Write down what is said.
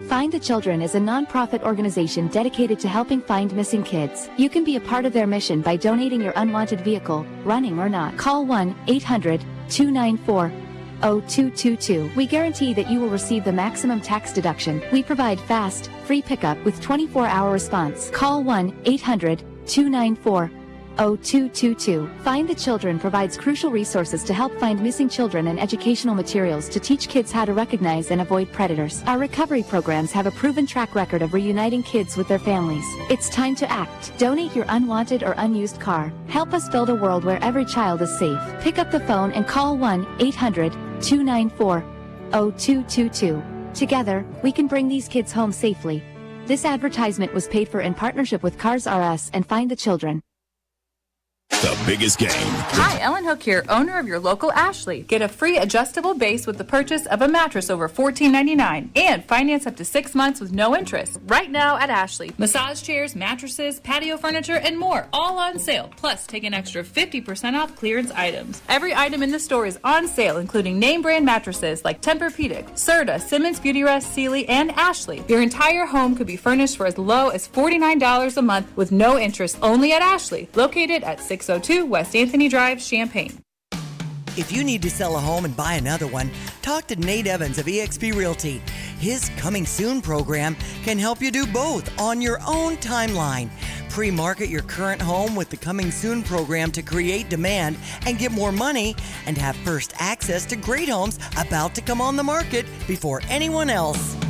Find the Children is a non-profit organization dedicated to helping find missing kids. You can be a part of their mission by donating your unwanted vehicle, running or not. Call 1-800-294-0222. We guarantee that you will receive the maximum tax deduction. We provide fast, free pickup with 24-hour response. Call 1-800-294-0222. Find the Children provides crucial resources to help find missing children and educational materials to teach kids how to recognize and avoid predators. Our recovery programs have a proven track record of reuniting kids with their families. It's time to act. Donate your unwanted or unused car. Help us build a world where every child is safe. Pick up the phone and call 1-800-294-0222. Together, we can bring these kids home safely. This advertisement was paid for in partnership with Cars R Us and Find the Children. The biggest game. Hi, Ellen Hook here, owner of your local Ashley. Get a free adjustable base with the purchase of a mattress over $14.99 and finance up to 6 months with no interest. Right now at Ashley. Massage chairs, mattresses, patio furniture, and more, all on sale. Plus, take an extra 50% off clearance items. Every item in the store is on sale, including name brand mattresses like Tempur-Pedic, Serta, Simmons Beauty Rest, Sealy, and Ashley. Your entire home could be furnished for as low as $49 a month with no interest, only at Ashley, located at 602 West Anthony Drive, Champaign. If you need to sell a home and buy another one, talk to Nate Evans of eXp Realty. His Coming Soon program can help you do both on your own timeline. Pre-market your current home with the Coming Soon program to create demand and get more money, and have first access to great homes about to come on the market before anyone else.